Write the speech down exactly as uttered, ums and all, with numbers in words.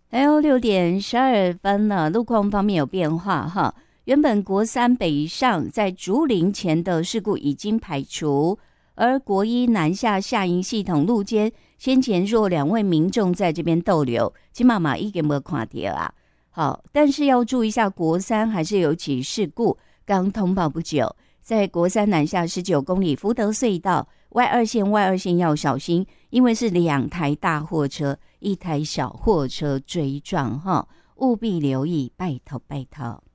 还有六点十二分呢，路况方面有变化哈。原本国三北上在竹林前的事故已经排除，而国一南下下营系统路肩先前若两位民众在这边逗留，今妈妈已经没看到啊。好，但是要注意一下，国三还是有起事故，刚通报不久，在国三南下十九公里福德隧道 Y 二线 Y 二线要小心，因为是两台大货车一台小货车追撞哈，务必留意，拜托拜托。